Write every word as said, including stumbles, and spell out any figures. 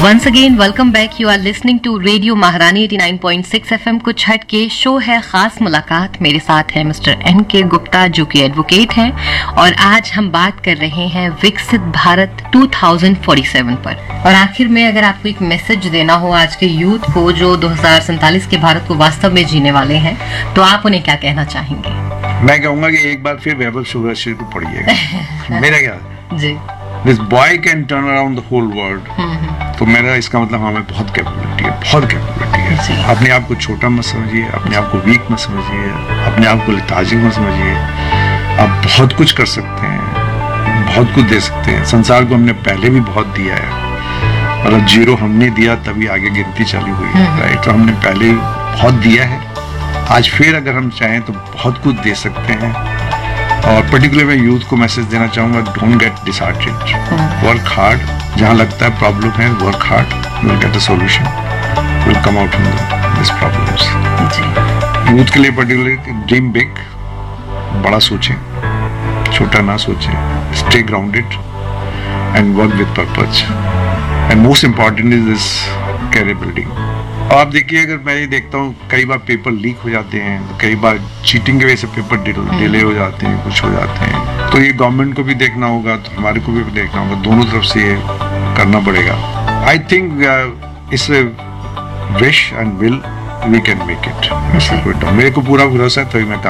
Once again, welcome back. You are listening to Radio महारानी eighty-nine point six F M. कुछ हट के show है खास मुलाकात. मेरे साथ है मिस्टर एन के गुप्ता जो कि एडवोकेट हैं और आज हम बात कर रहे हैं विकसित भारत two thousand forty-seven पर. और आखिर में अगर आपको एक मैसेज देना हो आज के यूथ को जो दो हज़ार सैंतालीस के भारत को वास्तव में जीने वाले हैं, तो आप उन्हें क्या कहना चाहेंगे? मैं कहूँगा कि एक बार फिर वैभव सूर्यवंशी को पढ़िएगा. मेरा क्या जी, this boy can turn around the whole world. तो मेरा इसका मतलब हमें बहुत कैपेबिलिटी है, बहुत कैपेबिलिटी है. अपने आप को छोटा मत समझिए, अपने आप को वीक मत समझिए, अपने आप को लेथार्जिक मत समझिए. आप बहुत कुछ कर सकते हैं, बहुत कुछ दे सकते हैं. संसार को हमने पहले भी बहुत दिया है. मतलब जीरो हमने दिया तभी आगे गिनती चालू हुई है, राइट. तो हमने पहले बहुत दिया है. आज फिर अगर हम चाहें तो बहुत कुछ दे सकते हैं. और पर्टिकुलर मैं यूथ को मैसेज देना चाहूँगा, don't get disheartened, work hard. जहाँ लगता है प्रॉब्लम है, work hard, you will get a solution, you will come out from this problems. Youth के लिए पर्टिकुलर ड्रीम बिग, बड़ा सोचें, छोटा ना सोचें. Stay grounded and work with purpose. And most important is this career building. आप देखिए, अगर मैं ये देखता हूँ कई बार पेपर लीक हो जाते हैं, कई बार चीटिंग की वजह से पेपर डिले हो जाते हैं, कुछ हो जाते हैं. तो ये गवर्नमेंट को भी देखना होगा, तो हमारे को भी देखना होगा. दोनों तरफ से ये करना पड़ेगा. आई थिंक इस wish and will we can make it. मेरे को पूरा भरोसा है, तो मैं